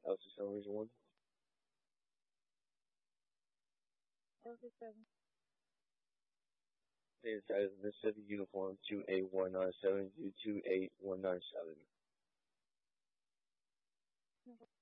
Elsa Summers 1. LC7. The inside of the Mississippi uniform 28197 to 28197.